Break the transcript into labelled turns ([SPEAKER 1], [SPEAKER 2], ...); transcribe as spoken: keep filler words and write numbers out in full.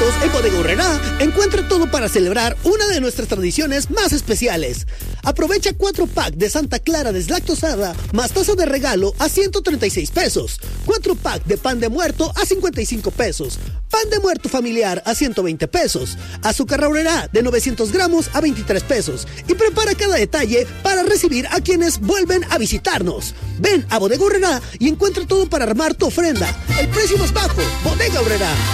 [SPEAKER 1] Regalos en Bodega Aurrerá encuentra todo para celebrar una de nuestras tradiciones más especiales. Aprovecha cuatro pack de Santa Clara deslactosada más taza de regalo a ciento treinta y seis pesos. cuatro pack de pan de muerto a cincuenta y cinco pesos. Pan de muerto familiar a ciento veinte pesos. Azúcar Aurrerá de novecientos gramos a veintitrés pesos. Y prepara cada detalle para recibir a quienes vuelven a visitarnos. Ven a Bodega Aurrerá y encuentra todo para armar tu ofrenda. El precio más bajo, Bodega Aurrerá.